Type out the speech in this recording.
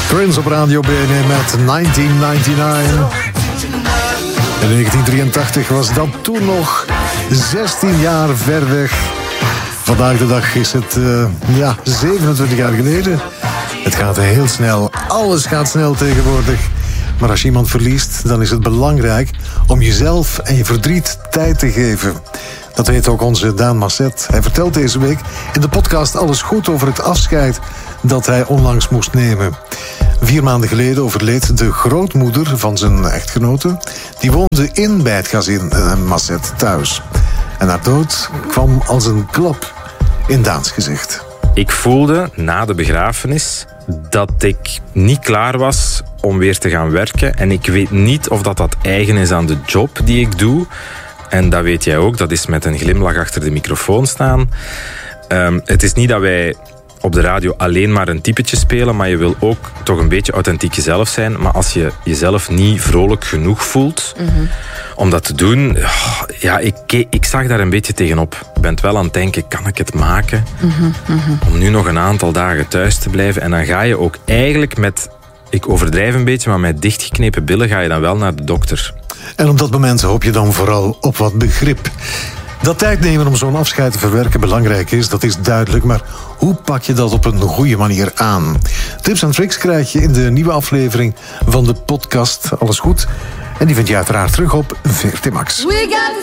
Prince op Radio BNN met 1999. In 1983 was dat toen nog 16 jaar ver weg. Vandaag de dag is het 27 jaar geleden. Het gaat heel snel. Alles gaat snel tegenwoordig. Maar als je iemand verliest, dan is het belangrijk om jezelf en je verdriet tijd te geven. Dat weet ook onze Daan Masset. Hij vertelt deze week in de podcast Alles Goed over het afscheid dat hij onlangs moest nemen. 4 maanden geleden overleed de grootmoeder van zijn echtgenote. Die woonde bij het gezin Masset thuis. En haar dood kwam als een klap in Daans gezicht. Ik voelde na de begrafenis dat ik niet klaar was om weer te gaan werken. En ik weet niet of dat eigen is aan de job die ik doe. En dat weet jij ook, dat is met een glimlach achter de microfoon staan. Het is niet dat wij op de radio alleen maar een typetje spelen, maar je wil ook toch een beetje authentiek jezelf zijn. Maar als je jezelf niet vrolijk genoeg voelt om dat te doen, ik zag daar een beetje tegenop. Ik ben wel aan het denken, kan ik het maken om nu nog een aantal dagen thuis te blijven? En dan ga je ook eigenlijk met, ik overdrijf een beetje, maar met dichtgeknepen billen ga je dan wel naar de dokter. En op dat moment hoop je dan vooral op wat begrip. Dat tijd nemen om zo'n afscheid te verwerken belangrijk is, dat is duidelijk. Maar hoe pak je dat op een goede manier aan? Tips en tricks krijg je in de nieuwe aflevering van de podcast Alles Goed. En die vind je uiteraard terug op VRT Max.